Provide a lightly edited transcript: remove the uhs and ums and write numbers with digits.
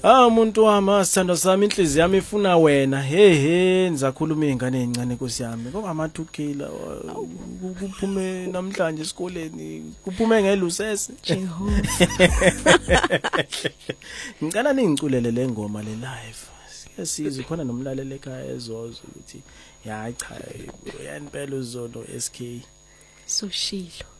Umuntu wami sithando sami inhliziyo yami ifuna wena. He nizakhuluma izingane ezincane Nkosi yami. Ngoba amathukila kuphume namhlanje esikoleni. Kuphume ngelusese. Jehova. Ngicela ningiculele le ngoma le live. Siyasiza khona nomlaleli ekhaya ezozo ukuthi ya cha yanipela uZondo SK. Soshilo.